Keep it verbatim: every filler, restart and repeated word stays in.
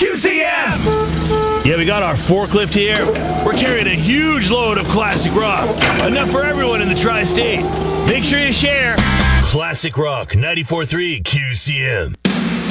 Q C M! Yeah, we got our forklift here. We're carrying a huge load of classic rock. Enough for everyone in the tri-state. Make sure you share. Classic Rock ninety-four point three Q C M.